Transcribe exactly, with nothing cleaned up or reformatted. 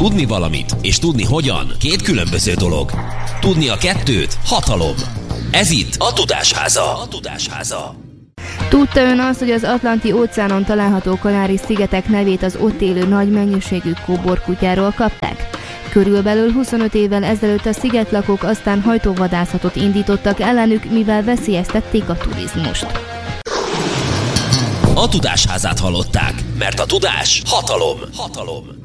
Tudni valamit és tudni hogyan két különböző dolog. Tudni a kettőt hatalom. Ez itt a Tudásháza. A Tudásháza. Tudta ön azt, hogy az Atlanti-óceánon található Kanári-szigetek nevét az ott élő nagy mennyiségű kóborkutyáról kapták? Körülbelül huszonöt évvel ezelőtt a szigetlakók aztán hajtóvadászatot indítottak ellenük, mivel veszélyeztették a turizmust. A Tudásházát hallották, mert a tudás hatalom. Hatalom.